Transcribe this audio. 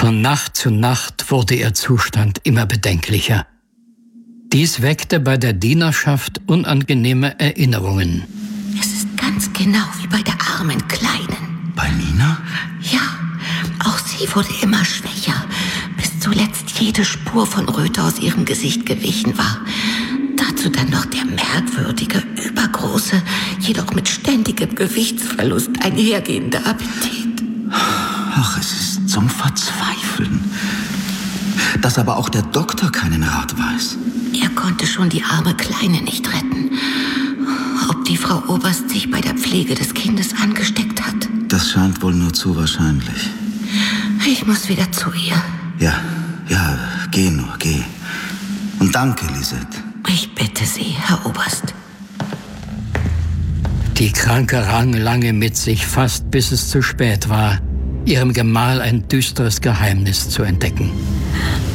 Von Nacht zu Nacht wurde ihr Zustand immer bedenklicher. Dies weckte bei der Dienerschaft unangenehme Erinnerungen. Es ist ganz genau wie bei der armen Kleinen. Bei Nina? Ja, auch sie wurde immer schwächer, bis zuletzt jede Spur von Röte aus ihrem Gesicht gewichen war. Dazu dann noch der merkwürdige, übergroße, jedoch mit ständigem Gewichtsverlust einhergehende Appetit. Ach, es ist zum Verzweifeln. Dass aber auch der Doktor keinen Rat weiß. Er konnte schon die arme Kleine nicht retten. Ob die Frau Oberst sich bei der Pflege des Kindes angesteckt hat? Das scheint wohl nur zu wahrscheinlich. Ich muss wieder zu ihr. Ja, geh nur, geh. Und danke, Lisette. Ich bitte Sie, Herr Oberst. Die Kranke rang lange mit sich, fast bis es zu spät war, ihrem Gemahl ein düsteres Geheimnis zu entdecken.